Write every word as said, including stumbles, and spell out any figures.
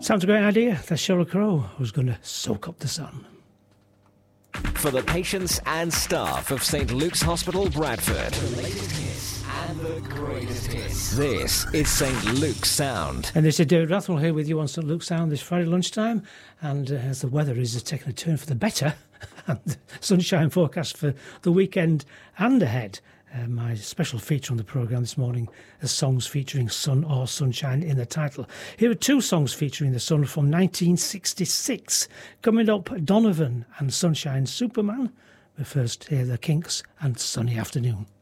Sounds a great idea. That's Sheryl Crow who's going to soak up the sun. For the patients and staff of Saint Luke's Hospital, Bradford. The latest hits and the greatest hits. This is Saint Luke's Sound. And this is David Rathwell here with you on Saint Luke's Sound this Friday lunchtime. And uh, as the weather is taking a turn for the better, and sunshine forecast for the weekend and ahead. Uh, my special feature on the programme this morning is songs featuring sun or sunshine in the title. Here are two songs featuring the sun from nineteen sixty-six. Coming up, Donovan and Sunshine Superman. But first, hear the Kinks and Sunny Afternoon.